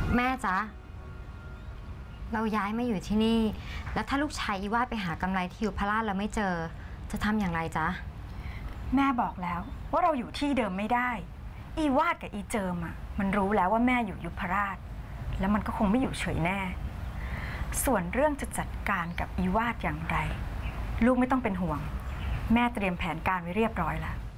แม่จ๊ะเราย้ายมาอยู่ที่นี่แล้วถ้าลูกชายอีวาดไปหากำไรที่ยุพราชแล้วไม่เจอจะทำอย่างไรจ๊ะแม่บอกแล้วว่าเราอยู่ที่เดิมไม่ได้อีวาดกับอีเจิมอ่ะมันรู้แล้วว่าแม่อยู่ยุพราชแล้วมันก็คงไม่อยู่เฉยแน่ส่วนเรื่องจะจัดการกับอีวาดอย่างไรลูกไม่ต้องเป็นห่วงแม่เตรียมแผนการไว้เรียบร้อยแล้ว